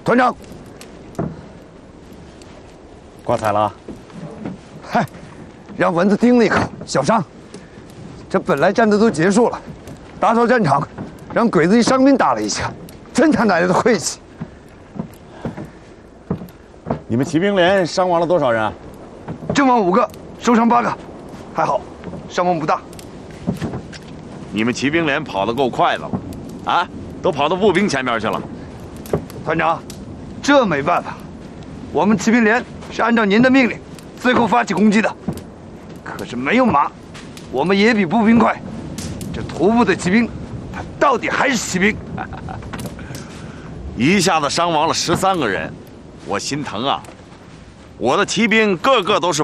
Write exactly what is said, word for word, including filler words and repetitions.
团长， 挂彩了。 嗨，让蚊子叮了一口，小伤。这本来战斗都结束了，打扫战场，让鬼子一伤兵打了一下，真他奶奶的晦气！ 你们骑兵连伤亡了多少人？ 阵亡五个，受伤八个，还好，伤亡不大。 你们骑兵连跑得够快的了，啊，都跑到步兵前面去了。 团长，这没办法，我们骑兵连是按照您的命令，最后发起攻击的。可是没有马，我们也比步兵快。这徒步的骑兵，他到底还是骑兵。 一下子伤亡了十三个人，我心疼啊！我的骑兵个个都是